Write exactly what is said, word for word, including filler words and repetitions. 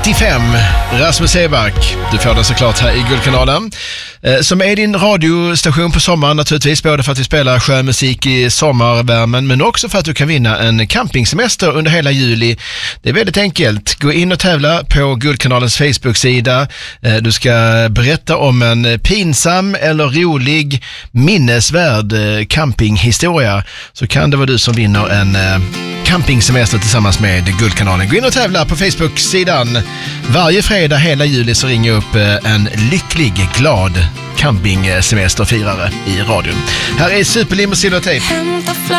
nittiofem, Rasmus Seback. Du får den såklart här i Guldkanalen. Som är din radiostation på sommaren naturligtvis, både för att vi spelar sjömusik i sommarvärmen men också för att du kan vinna en campingsemester under hela juli. Det är väldigt enkelt. Gå in och tävla på Guldkanalens Facebook-sida. Du ska berätta om en pinsam eller rolig minnesvärd campinghistoria, så kan det vara du som vinner en campingsemester tillsammans med Guldkanalen. Gå in och tävla på Facebook-sidan. Varje fredag hela juli så ringer jag upp en lycklig, glad campingsemesterfirare i radion. Här är Superlim och Silvertape.